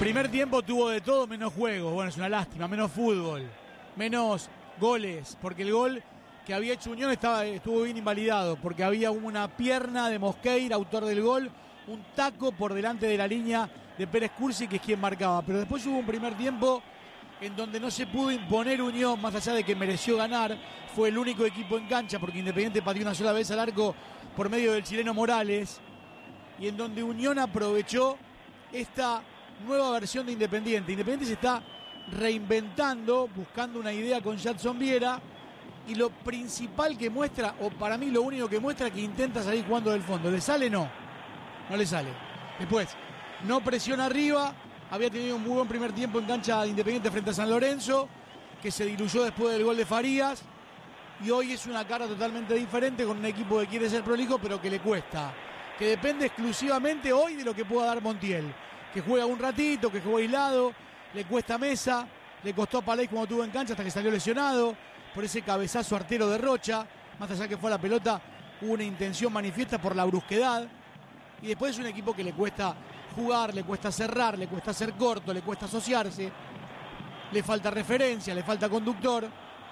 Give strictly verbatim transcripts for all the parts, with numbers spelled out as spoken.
primer tiempo tuvo de todo menos juego. Bueno, es una lástima, menos fútbol, menos goles, porque el gol que había hecho Unión estaba, estuvo bien invalidado, porque había una pierna de Mosqueira, autor del gol, un taco por delante de la línea de Pérez Cursi, que es quien marcaba. Pero después hubo un primer tiempo en donde no se pudo imponer Unión, más allá de que mereció ganar. Fue el único equipo en cancha, porque Independiente pateó una sola vez al arco por medio del chileno Morales, y en donde Unión aprovechó esta nueva versión de Independiente. Independiente se está reinventando, buscando una idea con Jadson Viera, y lo principal que muestra, o para mí lo único que muestra, es que intenta salir jugando del fondo. ¿Le sale? No, no le sale. Después, no presiona arriba. Había tenido un muy buen primer tiempo en cancha de Independiente frente a San Lorenzo, que se diluyó después del gol de Farías, y hoy es una cara totalmente diferente, con un equipo que quiere ser prolijo pero que le cuesta, que depende exclusivamente hoy de lo que pueda dar Montiel, que juega un ratito, que juega aislado. Le cuesta Mesa, le costó a Palais cuando estuvo en cancha hasta que salió lesionado por ese cabezazo artero de Rocha. Más allá que fue a la pelota, hubo una intención manifiesta por la brusquedad. Y después es un equipo que le cuesta jugar, le cuesta cerrar, le cuesta ser corto, le cuesta asociarse, le falta referencia, le falta conductor.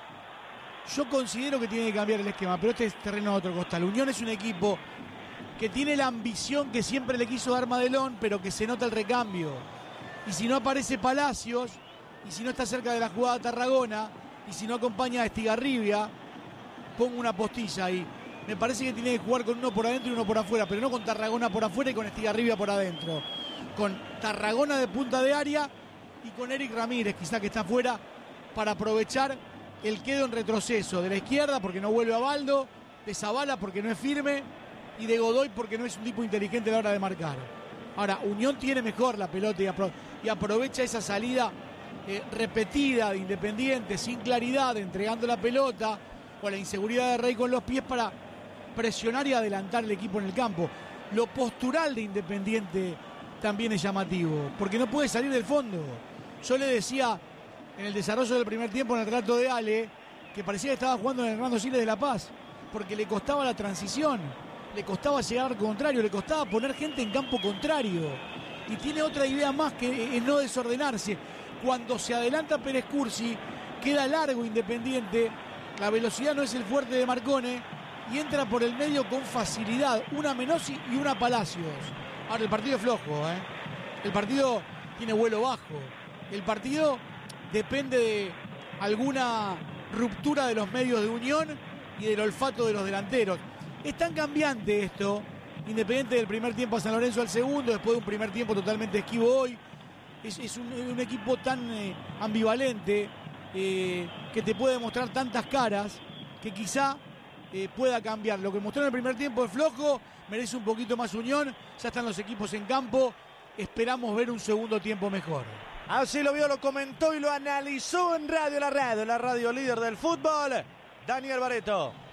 Yo considero que tiene que cambiar el esquema, pero este es terreno de otro costal. Unión es un equipo que tiene la ambición que siempre le quiso dar Madelón, pero que se nota el recambio. Y si no aparece Palacios, y si no está cerca de la jugada Tarragona, y si no acompaña a Estigarribia, pongo una postilla ahí. Me parece que tiene que jugar con uno por adentro y uno por afuera, pero no con Tarragona por afuera y con Estigarribia por adentro. Con Tarragona de punta de área y con Eric Ramírez, quizá, que está afuera, para aprovechar el quedo en retroceso de la izquierda, porque no vuelve a Baldo, de Zavala porque no es firme, y de Godoy porque no es un tipo inteligente a la hora de marcar. Ahora, Unión tiene mejor la pelota y, apro- y aprovecha esa salida eh, repetida de Independiente, sin claridad, entregando la pelota, o la inseguridad de Rey con los pies para presionar y adelantar el equipo en el campo. Lo postural de Independiente también es llamativo, porque no puede salir del fondo. Yo le decía en el desarrollo del primer tiempo, en el relato de Ale, que parecía que estaba jugando en Hernando Siles de La Paz, porque le costaba la transición, le costaba llegar al contrario, le costaba poner gente en campo contrario. Y tiene otra idea más, que es no desordenarse. Cuando se adelanta Pérez Cursi, queda largo Independiente, la velocidad no es el fuerte de Marcone, y entra por el medio con facilidad, una Menossi y una Palacios. Ahora, el partido es flojo, ¿eh? El partido tiene vuelo bajo. El partido depende de alguna ruptura de los medios de Unión y del olfato de los delanteros. Es tan cambiante esto, Independiente del primer tiempo a San Lorenzo al segundo, después de un primer tiempo totalmente esquivo hoy. Es, es un, un equipo tan eh, ambivalente, eh, que te puede mostrar tantas caras, que quizá eh, pueda cambiar. Lo que mostró en el primer tiempo es flojo, merece un poquito más Unión, ya están los equipos en campo, esperamos ver un segundo tiempo mejor. Así lo vio, lo comentó y lo analizó en Radio La Radio, la radio líder del fútbol, Daniel Barreto.